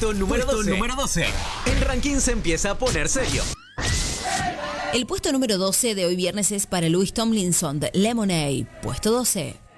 Puesto número 12. El ranking se empieza a poner serio. El puesto número 12 de hoy viernes es para Louis Tomlinson de Lemonade. Puesto 12.